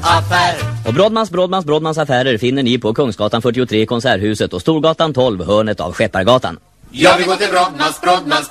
affär. Och Brodmans affärer finner ni på Kungsgatan 43 Konserthuset och Storgatan 12 hörnet av Skeppargatan. Jag vill gå till Brodmans.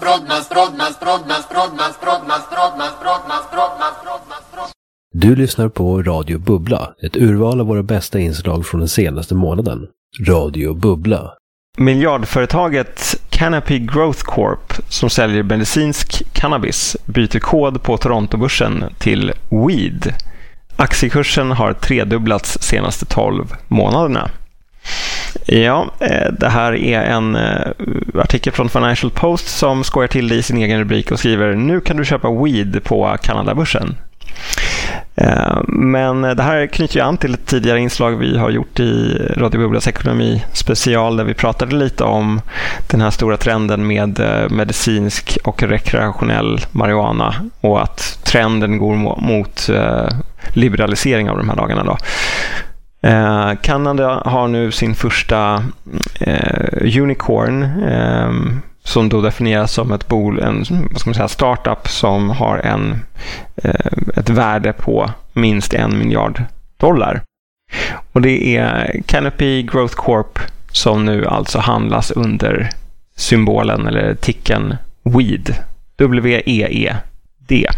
Du lyssnar på Radio Bubbla, ett urval av våra bästa inslag från den senaste månaden. Radio Bubbla. Miljardföretaget Canopy Growth Corp som säljer medicinsk cannabis byter kod på Toronto-börsen till WEED. Aktiekursen har tredubblats senaste 12 månaderna. Ja, det här är en artikel från Financial Post som skojar till det i sin egen rubrik och skriver: nu kan du köpa weed på Kanadabörsen. Men det här knyter ju an till ett tidigare inslag vi har gjort i Radio Bubblas ekonomi special där vi pratade lite om den här stora trenden med medicinsk och rekreationell marijuana och att trenden går mot liberalisering av de här dagarna då. Kanada har nu sin första unicorn som då definieras som en startup som har ett värde på minst $1 miljard. Och det är Canopy Growth Corp som nu alltså handlas under symbolen eller ticken WEED. W-E-E-D.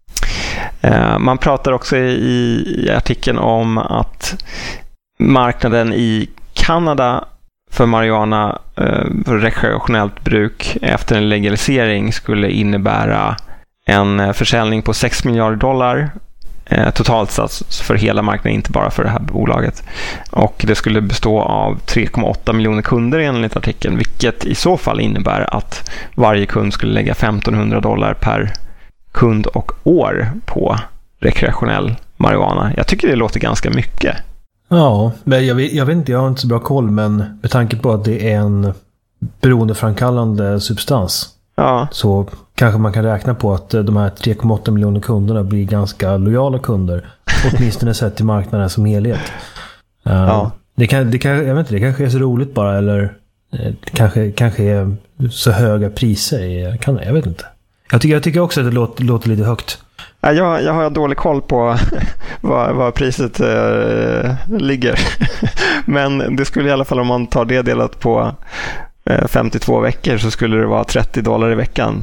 Man pratar också i artikeln om att marknaden i Kanada för marijuana för rekreationellt bruk efter en legalisering skulle innebära en försäljning på $6 miljarder totalt sett för hela marknaden, inte bara för det här bolaget. Och det skulle bestå av 3,8 miljoner kunder enligt artikeln, vilket i så fall innebär att varje kund skulle lägga $1,500 per kund och år på rekreationell marijuana. Jag tycker det låter ganska mycket. Ja, men jag vet inte, jag har inte så bra koll, men med tanke på att det är en beroendeframkallande substans, ja, så kanske man kan räkna på att de här 3,8 miljoner kunderna blir ganska lojala kunder, åtminstone sett till marknaden som helhet. Ja. Det kanske är så roligt bara, eller kanske är så höga priser jag vet inte. Jag tycker också att det låter lite högt. Jag har dålig koll på vad priset ligger. Men det skulle i alla fall, om man tar det delat på 52 veckor, så skulle det vara $30 i veckan.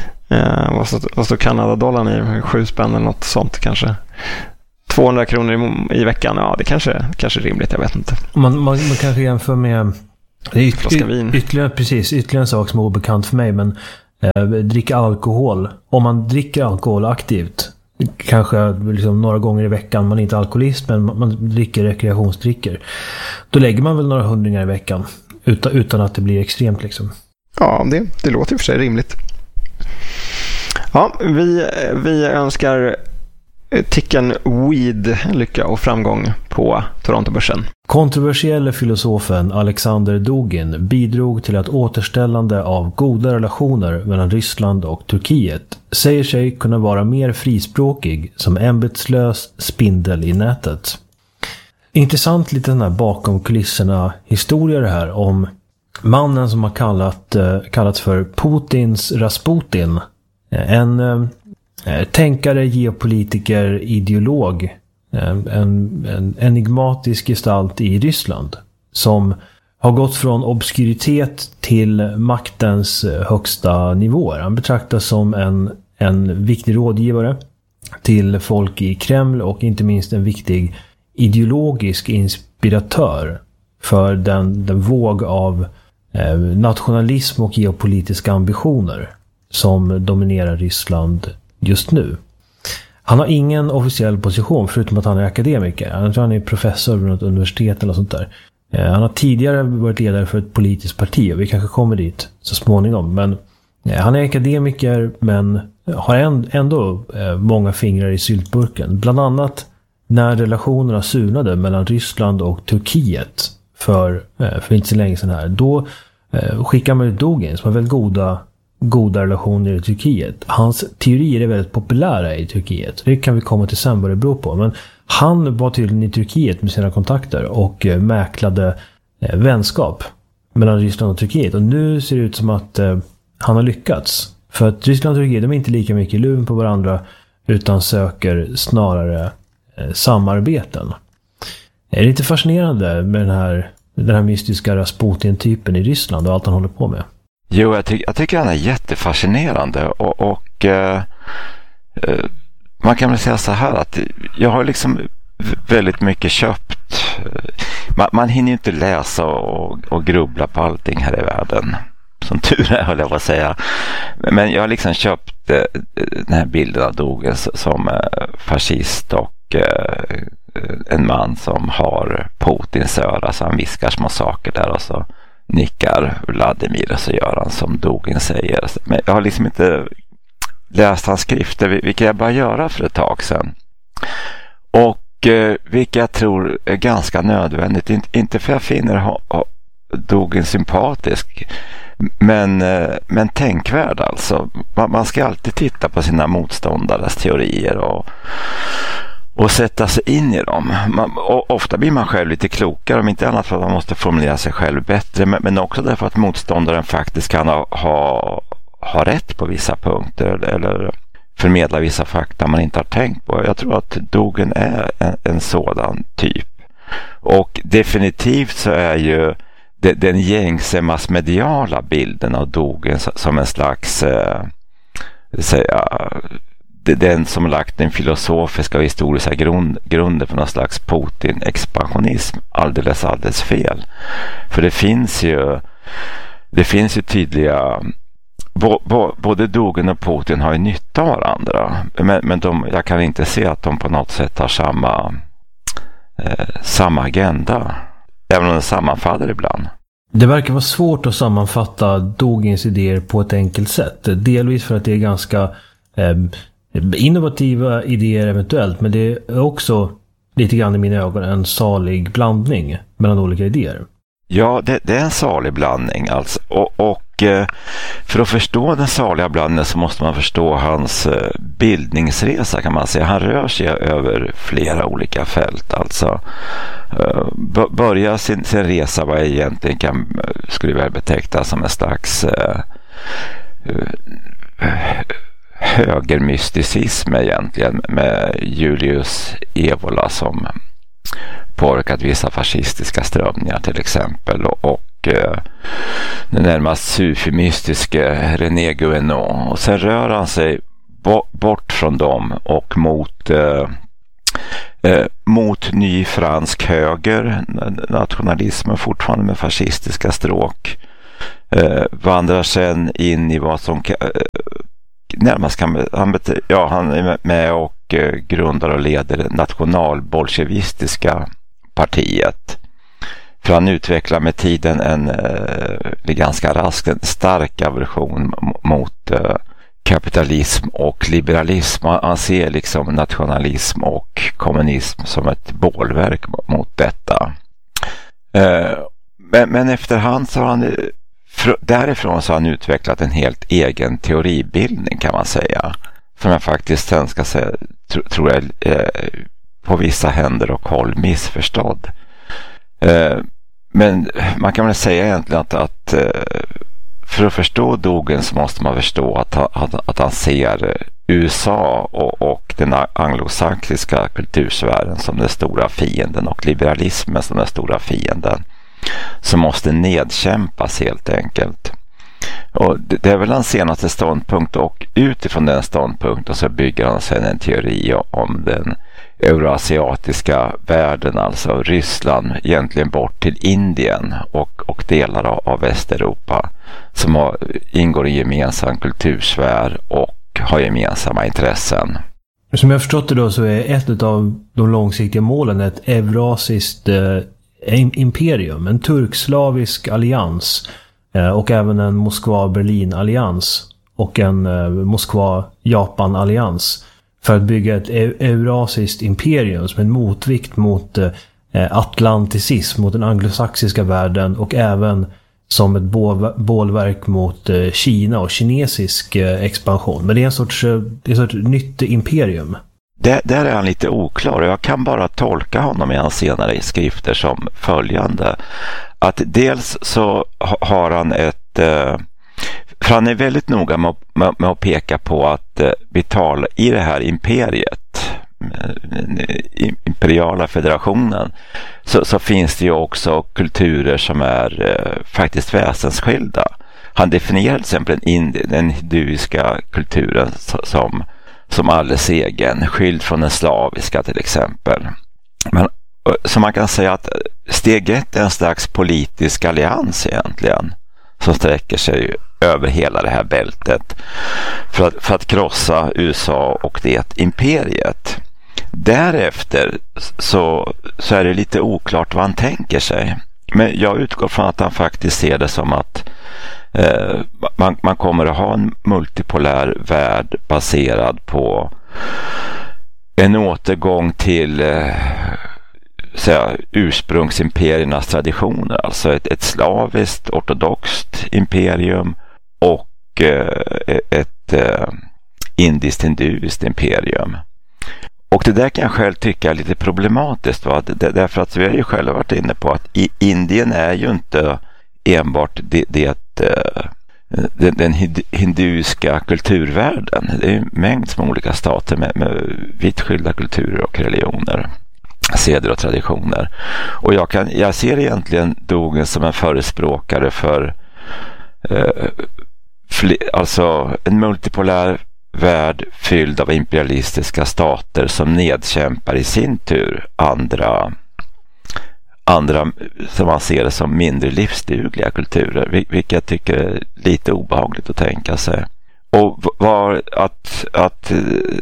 Vad står Kanadadollarn i? 7 spänn eller något sånt kanske. 200 kronor i veckan, ja det kanske är rimligt, jag vet inte. Man kanske jämför med ytterligare en sak som är obekant för mig, men dricka alkohol. Om man dricker alkohol aktivt, kanske liksom några gånger i veckan, man är inte alkoholist men man dricker rekreationsdrycker, då lägger man väl några hundringar i veckan utan att det blir extremt liksom. Ja, det låter i och för sig rimligt. Ja, vi önskar ticken WEED lycka och framgång på Toronto-börsen. Kontroversiella filosofen Alexander Dugin bidrog till att återställande av goda relationer mellan Ryssland och Turkiet, säger sig kunna vara mer frispråkig som ämbetslös spindel i nätet. Intressant lite den här bakom kulisserna historia det här om mannen som har kallats för Putins Rasputin. En tänkare, geopolitiker, ideolog, en enigmatisk gestalt i Ryssland som har gått från obskuritet till maktens högsta nivåer. Han betraktas som en viktig rådgivare till folk i Kreml och inte minst en viktig ideologisk inspiratör för den våg av nationalism och geopolitiska ambitioner som dominerar Ryssland just nu. Han har ingen officiell position förutom att han är akademiker. Jag tror han är professor vid något universitet eller sånt där. Han har tidigare varit ledare för ett politiskt parti och vi kanske kommer dit så småningom. Men han är akademiker men har ändå många fingrar i syltburken. Bland annat när relationerna surnade mellan Ryssland och Turkiet för inte så länge sedan här. Då skickar man ut Dugin som har väldigt goda relationer i Turkiet. Hans teorier är väldigt populära i Turkiet. Det kan vi komma till sen vad det beror på. Men han var tydligen i Turkiet med sina kontakter och mäklade vänskap mellan Ryssland och Turkiet. Och nu ser det ut som att han har lyckats. För att Ryssland och Turkiet, de är inte lika mycket i luven på varandra utan söker snarare samarbeten. Är det inte fascinerande med den här mystiska Rasputin-typen i Ryssland och allt han håller på med? Jo, jag tycker han är jättefascinerande och man kan väl säga så här att jag har liksom väldigt mycket köpt. Man hinner ju inte läsa och grubbla på allting här i världen. Som tur är, höll jag på att säga. Men jag har liksom köpt den här bilden av Dugin som fascist och en man som har Putins öra, så han viskar små saker där och så nickar Vladimir och så gör han som Dugin säger. Men jag har liksom inte läst hans skrifter, vilket jag började göra för ett tag sedan. Och vilket jag tror är ganska nödvändigt. Inte för jag finner Dugin sympatisk, men tänkvärd alltså. Man ska alltid titta på sina motståndares teorier och sätta sig in i dem. Och ofta blir man själv lite klokare, om inte annat för att man måste formulera sig själv bättre, men också därför att motståndaren faktiskt kan ha rätt på vissa punkter eller förmedla vissa fakta man inte har tänkt på. Jag tror att Dugin är en sådan typ. Och definitivt så är ju den gängse massmediala bilden av Dugin som en slags den som lagt den filosofiska och historiska grunden för någon slags Putin-expansionism alldeles fel. För det finns ju tydliga både Dugin och Putin har ju nytta av varandra, men jag kan inte se att de på något sätt har samma agenda, även om de sammanfaller ibland. Det verkar vara svårt att sammanfatta Dugins idéer på ett enkelt sätt. Delvis för att det är ganska innovativa idéer eventuellt, men det är också lite grann i mina ögon en salig blandning mellan olika idéer. Ja, det är en salig blandning alltså. Och för att förstå den saliga blandningen så måste man förstå hans bildningsresa, kan man säga. Han rör sig över flera olika fält. Alltså börjar sin resa vad jag egentligen skulle väl beteckna som en slags högermysticism egentligen, med Julius Evola som påverkat vissa fascistiska strömningar till exempel, och den närmast sufimystiske René Guénon, och sen rör han sig bort från dem och mot ny fransk höger, nationalismen fortfarande med fascistiska stråk, vandrar sen in i vad som närmast kan han är med och grundar och leder det nationalbolsjevistiska partiet. För han utvecklar med tiden en ganska raskt en stark aversion mot kapitalism och liberalism. Han ser liksom nationalism och kommunism som ett bålverk mot detta. Men efterhand så har han därifrån så har han utvecklat en helt egen teoribildning, kan man säga, som jag faktiskt sen ska säga tror jag på vissa händer och håll missförstådd. Men man kan väl säga egentligen att för att förstå Dugin så måste man förstå att han ser USA och den anglosaxiska kultursfären som den stora fienden och liberalismen som den stora fienden, som måste nedkämpas helt enkelt. Och det är väl hans senaste ståndpunkt, och utifrån den ståndpunkten så bygger han sedan en teori om den euroasiatiska världen, alltså Ryssland egentligen bort till Indien och delar av Västeuropa, som ingår i gemensam kultursfär och har gemensamma intressen. Som jag förstått det då så är ett av de långsiktiga målen ett eurasiskt imperium, en turkslavisk allians och även en Moskva-Berlin-allians och en Moskva-Japan-allians för att bygga ett eurasiskt imperium som en motvikt mot atlanticism, mot den anglosaxiska världen, och även som ett bålverk mot Kina och kinesisk expansion. Men det är en sorts nytt imperium. Där är han lite oklar, och jag kan bara tolka honom i hans senare skrifter som följande. Att dels så har han för han är väldigt noga med att peka på att vi talar i det här imperiet, imperiala federationen, så finns det ju också kulturer som är faktiskt väsensskilda. Han definierar till exempel den hinduiska kulturen som alldeles egen, skild från den slaviska till exempel. Men så man kan säga att steg 1 är en slags politisk allians egentligen, som sträcker sig över hela det här bältet för att krossa USA och det imperiet. Därefter så är det lite oklart vad han tänker sig. Men jag utgår från att han faktiskt ser det som att man kommer att ha en multipolär värld baserad på en återgång till ursprungsimperiernas traditioner, alltså ett slaviskt ortodoxt imperium och ett indiskt hinduiskt imperium. Och det där kan jag själv tycka är lite problematiskt, va? Därför att vi har ju själva varit inne på att Indien är ju inte enbart den hinduiska kulturvärlden. Det är en mängd små olika stater med vitt skilda kulturer och religioner, seder och traditioner. Och jag ser egentligen Dogen som en förespråkare för alltså en multipolär värld fylld av imperialistiska stater som nedkämpar i sin tur andra som man ser det som mindre livsdugliga kulturer, vilket jag tycker är lite obehagligt att tänka sig. Och att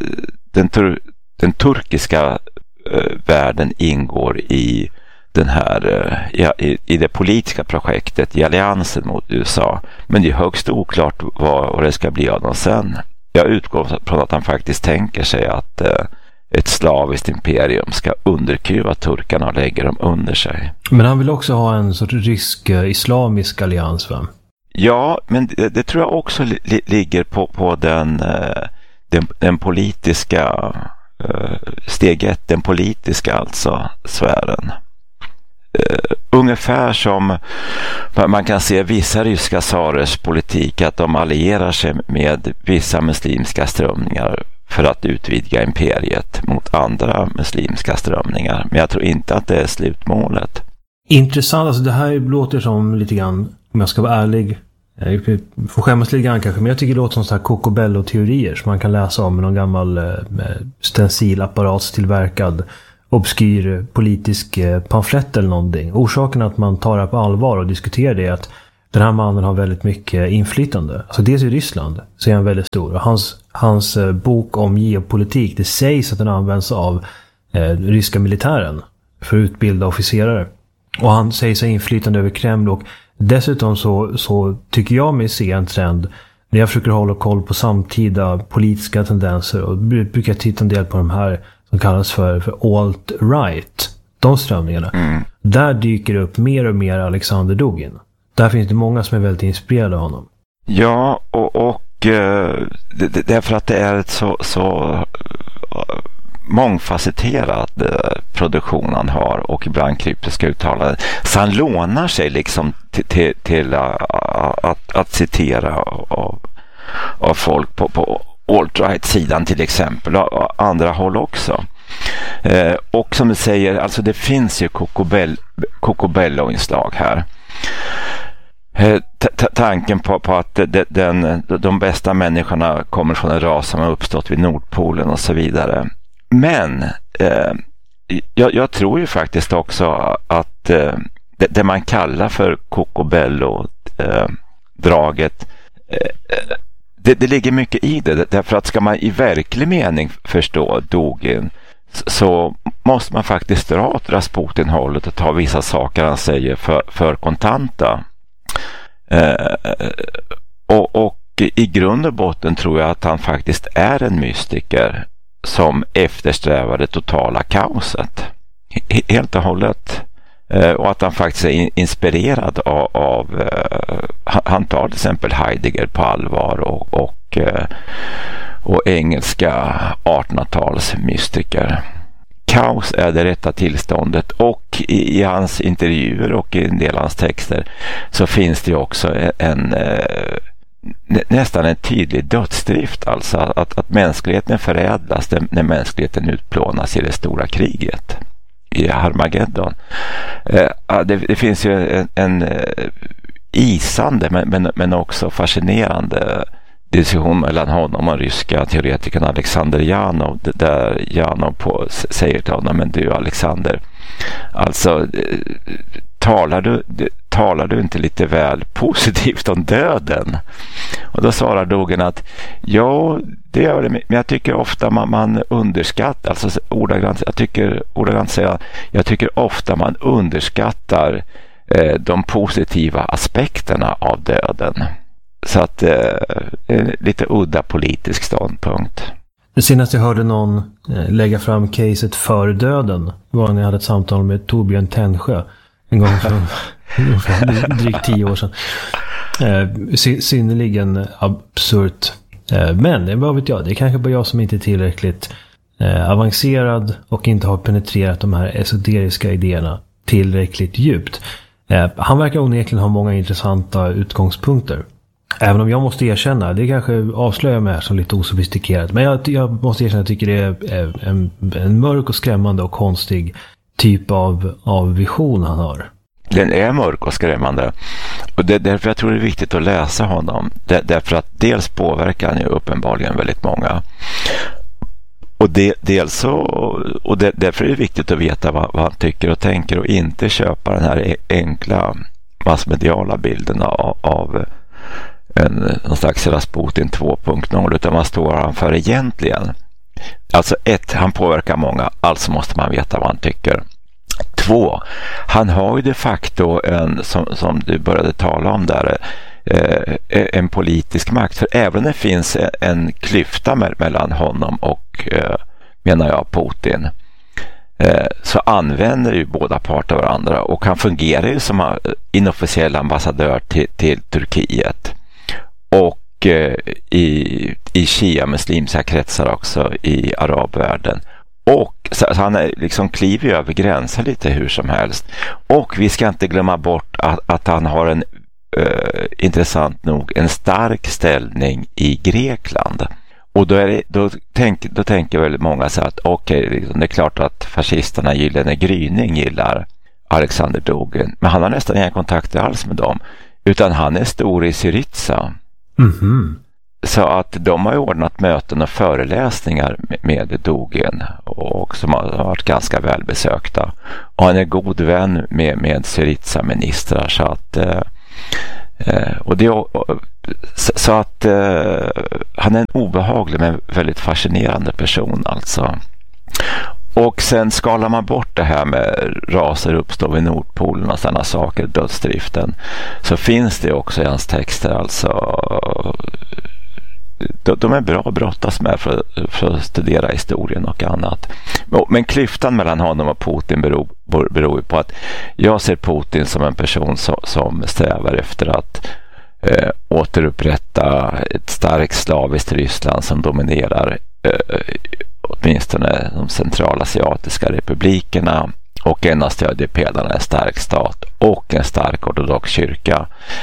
den turkiska världen ingår i den här i det politiska projektet, i alliansen mot USA, men det är högst oklart vad det ska bli av dem sen. Jag utgår från att han faktiskt tänker sig att ett slaviskt imperium ska underkuva turkarna och lägga dem under sig. Men han vill också ha en sorts rysk-islamisk allians, va? Ja, men det tror jag också ligger på den politiska steg 1, den politiska alltså sfären. Ungefär som man kan se vissa ryska tsarers politik, att de allierar sig med vissa muslimska strömningar för att utvidga imperiet mot andra muslimska strömningar. Men jag tror inte att det är slutmålet. Intressant, alltså det här låter som lite grann, om jag ska vara ärlig, jag får skämmas lite grann kanske, men jag tycker det låter som sådana här Cocobello-teorier som man kan läsa om med någon gammal stencilapparattillverkad obskyr politisk pamflett eller någonting. Orsaken att man tar det på allvar och diskuterar det är att den här mannen har väldigt mycket inflytande. Alltså dels i Ryssland så är han väldigt stor. Och hans bok om geopolitik, det sägs att den används av ryska militären för att utbilda officerare. Och han säger sig inflytande över Kreml, och dessutom så tycker jag mig se en trend när jag försöker hålla koll på samtida politiska tendenser, och brukar titta en del på de här som kallas för alt-right, de strömningarna. Där dyker det upp mer och mer Alexander Dugin. Där finns det många som är väldigt inspirerade av honom. Ja, och därför att det är ett så mångfacetterad produktion han har, och ibland kryptiska uttalanden. Så han lånar sig liksom till att citera av folk på alt-right-sidan till exempel, och andra håll också. Och som du säger, alltså det finns ju Cocobello-inslag här. Tanken på att de bästa människorna kommer från en ras som har uppstått vid Nordpolen och så vidare. Men jag tror ju faktiskt också att det man kallar för Cocobello-draget, det ligger mycket i det. Därför att ska man i verklig mening förstå Dugin, så måste man faktiskt dra åt Rasputin-hållet och ta vissa saker han säger för kontanta. Och i grund och botten tror jag att han faktiskt är en mystiker som eftersträvar det totala kaoset. Helt och hållet. Och att han faktiskt är inspirerad av han tar till exempel Heidegger på allvar och engelska 1800-tals mystiker. Kaos är det rätta tillståndet, och i hans intervjuer och i en del av hans texter så finns det också nästan en tydlig dödsdrift, alltså att mänskligheten förädlas när mänskligheten utplånas i det stora kriget i Harmageddon. Det finns ju en isande men också fascinerande diskussion mellan honom och ryska teoretikern Alexander Janov, där Janov säger till honom: men du Alexander, alltså talar du inte lite väl positivt om döden? Och då svarar Dugin att ja, det gör det, men jag tycker ofta man underskattar, alltså jag tycker ofta man underskattar de positiva aspekterna av döden. Så att lite udda politisk ståndpunkt. Det senaste jag hörde någon lägga fram caset för döden var när jag hade ett samtal med Torbjörn Tännsjö en gång för drygt 10 år sedan. Synnerligen absurt. Men vad vet jag, det är kanske bara jag som inte är tillräckligt avancerad och inte har penetrerat de här esoteriska idéerna tillräckligt djupt. Han verkar onekligen ha många intressanta utgångspunkter. Även om jag måste erkänna, det kanske avslöjar mig här som lite osofistikerat, men jag måste erkänna att jag tycker det är en mörk och skrämmande och konstig typ av vision han har. Den är mörk och skrämmande, och det är därför jag tror det är viktigt att läsa honom. Därför att dels påverkar han ju uppenbarligen väldigt många, och därför är det viktigt att veta vad han tycker och tänker och inte köpa den här enkla massmediala bilden av någon slags Rasputin 2.0, utan vad står han för egentligen? Alltså 1, han påverkar många, alltså måste man veta vad han tycker. 2, han har ju de facto som du började tala om där, en politisk makt, för även om det finns en klyfta mellan honom och menar jag Putin, så använder ju båda parter varandra, och han fungerar ju som inofficiell ambassadör till Turkiet och i shia-muslimska kretsar också i arabvärlden. Och så han är liksom kliver över gränsen lite hur som helst. Och vi ska inte glömma bort att han har en intressant nog en stark ställning i Grekland. Och då tänker väl många så att okej, liksom, det är klart att fascisterna Gyllene Gryning gillar Alexander Dugin, men han har nästan inga kontakter alls med dem, utan han är stor i Syriza. Mm-hmm. Så att de har ordnat möten och föreläsningar med Dugin, och som har varit ganska välbesökta. Och han är god vän med Syriza-ministrar, så att han är en obehaglig men väldigt fascinerande person alltså. Och sen skalar man bort det här med raser uppstår vid Nordpolen och sådana saker, dödsdriften, så finns det också i hans texter alltså. De är bra att brottas med för att studera historien och annat. Men klyftan mellan honom och Putin beror på att jag ser Putin som en person som strävar efter att återupprätta ett starkt slaviskt Ryssland som dominerar åtminstone de centralasiatiska republikerna, och en av stödjepelarna är en stark stat och en stark ortodox kyrka.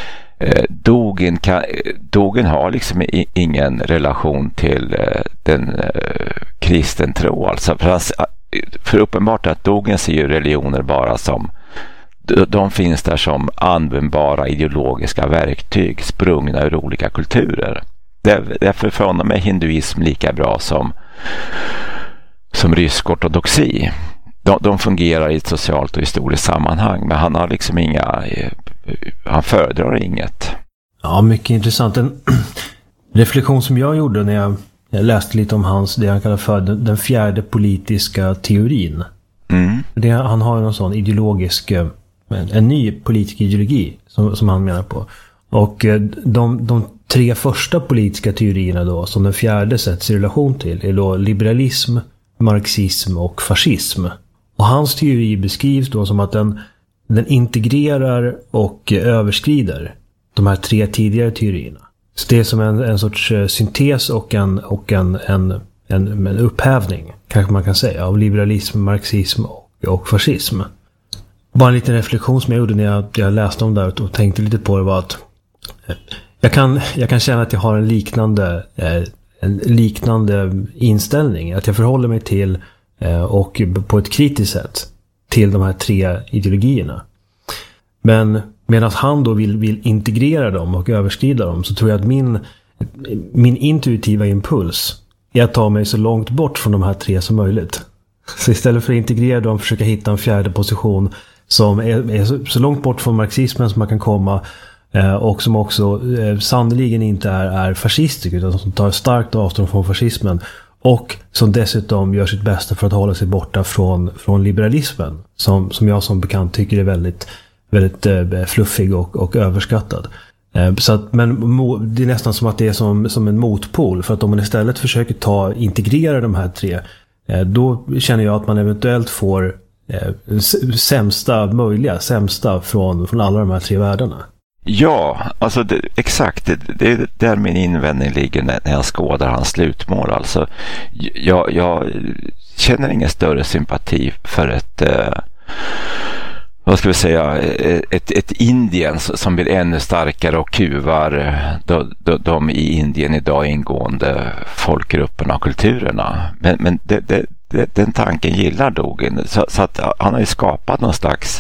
Dugin har liksom ingen relation till den kristen tro, alltså för uppenbart att Dugin ser ju religioner bara som de finns där som användbara ideologiska verktyg sprungna ur olika kulturer. Därför för honom är hinduism lika bra som rysk ortodoxi. De fungerar i ett socialt och historiskt sammanhang, men han har liksom han föredrar inget. Ja, mycket intressant. En reflektion som jag gjorde när jag läste lite om det han kallar för den fjärde politiska teorin. Mm. Han har en sån ideologisk, en ny politisk ideologi som han menar på. Och de 3 första politiska teorierna då, som den fjärde sätts i relation till, är då liberalism, marxism och fascism. Och hans teori beskrivs då som att den integrerar och överskrider de här 3 tidigare teorierna. Så det är som en sorts syntes och en upphävning, kanske man kan säga, av liberalism, marxism och fascism. Bara en liten reflektion som jag gjorde när jag läste om det och tänkte lite på det var att Jag kan känna att jag har en liknande inställning. Att jag förhåller mig till och på ett kritiskt sätt till de här 3 ideologierna. Men medan han då vill integrera dem och överskrida dem, så tror jag att min intuitiva impuls är att ta mig så långt bort från de här 3 som möjligt. Så istället för att integrera dem, försöka hitta en fjärde position som är så långt bort från marxismen som man kan komma, och som också sannoliken inte är fascistisk, utan som tar starkt avstånd från fascismen, och som dessutom gör sitt bästa för att hålla sig borta från liberalismen, som jag som bekant tycker är väldigt, väldigt fluffig och överskattad. Så att, men det är nästan som att det är som en motpol, för att om man istället försöker integrera de här 3, då känner jag att man eventuellt får sämsta från alla de här 3 världarna. Ja, alltså exakt. Det är där min invändning ligger när jag skådar hans slutmål. Alltså, jag känner ingen större sympati för ett Indien som blir ännu starkare och kuvar de i Indien idag ingående folkgrupperna och kulturerna. Men den tanken gillar Dugin. Så att han har ju skapat någon slags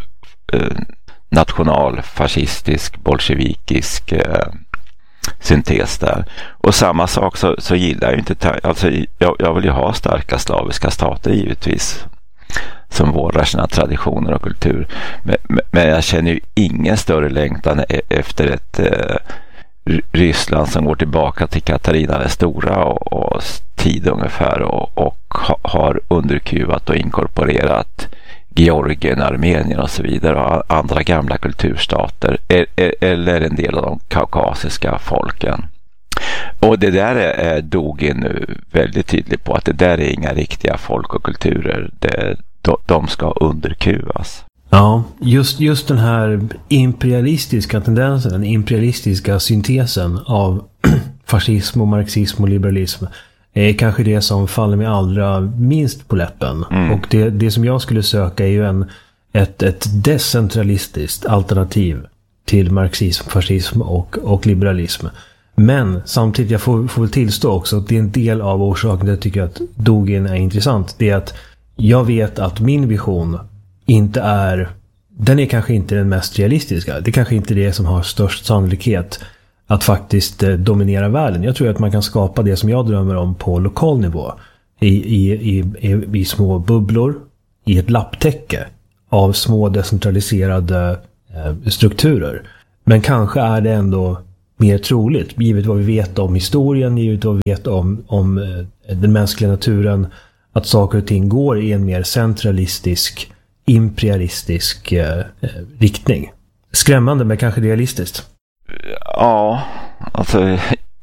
nationalfascistisk, bolsjevikisk syntes där. Och samma sak så gillar jag inte, alltså jag vill ju ha starka slaviska stater givetvis, som vårdar sina traditioner och kultur. Men jag känner ju ingen större längtan efter ett Ryssland som går tillbaka till Katarina den stora och tid ungefär och har underkuvat och inkorporerat Georgien, Armenien och så vidare och andra gamla kulturstater eller en del av de kaukasiska folken. Och det där är Dugin nu väldigt tydlig på, att det där är inga riktiga folk och kulturer. De ska underkuvas. Ja, just den här imperialistiska tendensen, den imperialistiska syntesen av fascism och marxism och liberalism är kanske det som faller mig allra minst på läppen. Och det som jag skulle söka är ju ett decentralistiskt alternativ till marxism, fascism och liberalism. Men samtidigt, jag får väl tillstå också att det är en del av orsaken jag tycker att Dugin är intressant. Det är att jag vet att min vision den är kanske inte den mest realistiska. Det är kanske inte det som har störst sannolikhet att faktiskt dominera världen. Jag tror att man kan skapa det som jag drömmer om på lokal nivå. I små bubblor, i ett lapptäcke av små decentraliserade strukturer. Men kanske är det ändå mer troligt, givet vad vi vet om historien, givet vad vi vet om den mänskliga naturen, att saker och ting går i en mer centralistisk, imperialistisk riktning. Skrämmande, men kanske realistiskt. Ja, alltså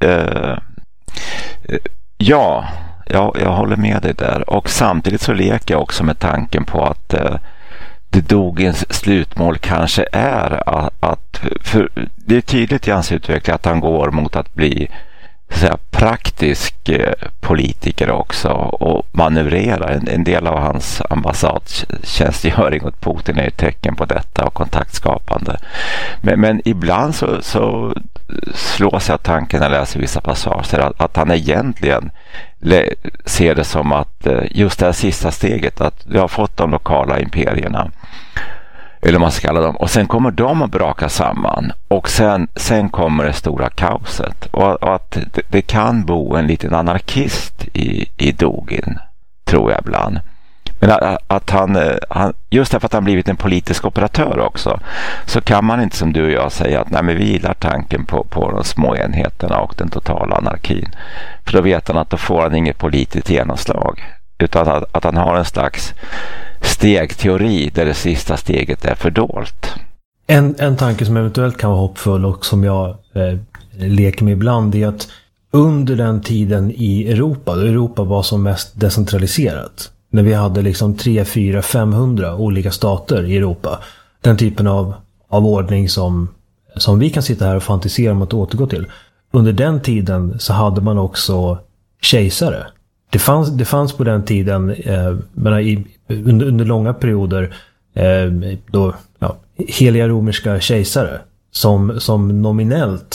jag håller med dig där. Och samtidigt så leker jag också med tanken på att det Dugins slutmål kanske är att för det är tydligt i hans utveckling att han går mot att bli praktisk politiker också och manövrera. En del av hans ambassadtjänstgöring åt Putin är ett tecken på detta och kontaktskapande. Men ibland så slås jag tanken när jag läser vissa passager att han egentligen ser det som att just det här sista steget, att vi har fått de lokala imperierna, eller man ska kalla dem, och sen kommer de att braka samman och sen kommer det stora kaoset, och att det kan bo en liten anarkist i Dugin, tror jag ibland. Men att han just därför att han blivit en politisk operatör också, så kan man inte som du och jag säga att nej, men vi gillar tanken på de små enheterna och den totala anarkin. För då vet han att då får han inget politiskt genomslag, utan att han har en slags stegteori där det sista steget är fördolt. En tanke som eventuellt kan vara hoppfull och som jag leker med ibland är att under den tiden i Europa, då Europa var som mest decentraliserat, när vi hade liksom 3, 4, 500 olika stater i Europa, den typen av ordning som vi kan sitta här och fantisera om att återgå till. Under den tiden så hade man också kejsare. Det fanns på den tiden under långa perioder heliga romerska kejsare som nominellt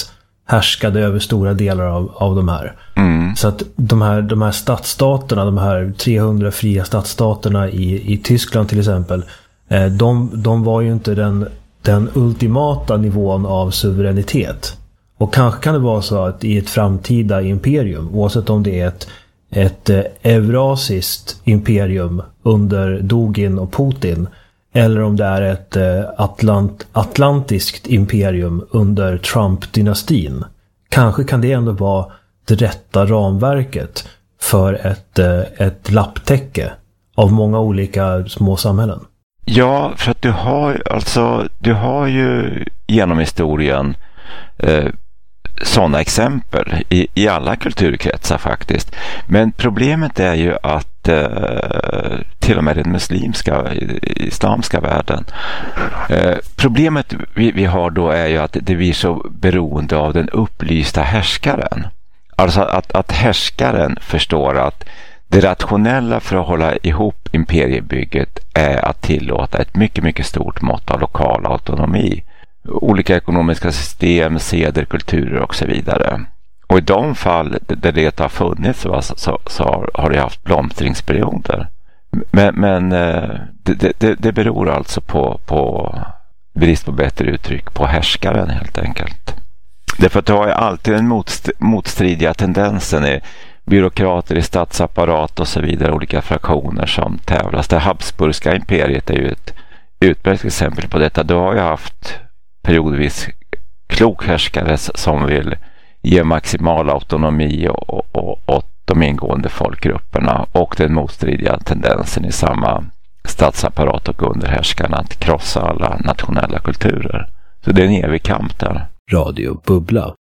härskade över stora delar av de här. Så att de här stadsstaterna, de här 300 fria stadsstaterna i Tyskland till exempel, de var ju inte den ultimata nivån av suveränitet. Och kanske kan det vara så att i ett framtida imperium, oavsett om det är ett eurasiskt imperium under Dugin och Putin, eller om det är ett atlantiskt imperium under Trump-dynastin, kanske kan det ändå vara det rätta ramverket för ett lapptäcke av många olika små samhällen. Ja, för att du har ju genom historien sådana exempel i alla kulturkretsar faktiskt. Men problemet är ju att till och med den islamska världen. Problemet vi har då är ju att det blir så beroende av den upplysta härskaren. Alltså att härskaren förstår att det rationella för att hålla ihop imperiebygget är att tillåta ett mycket, mycket stort mått av lokal autonomi. Olika ekonomiska system, seder, kulturer och så vidare. Och i de fall där det har funnits så har det haft blomstringsperioder. Men det beror alltså på brist på bättre uttryck, på härskaren helt enkelt. Därför att det har ju alltid en motstridiga tendensen i byråkrater i statsapparat och så vidare, olika fraktioner som tävlas. Det Habsburgska imperiet är ju ett utmärkt exempel på detta. Du har ju haft periodvis klokhärskare som vill ge maximal autonomi åt de ingående folkgrupperna, och den motstridiga tendensen i samma statsapparat och underhärskarna att krossa alla nationella kulturer. Så det är en evig kamp där. Radio Bubbla.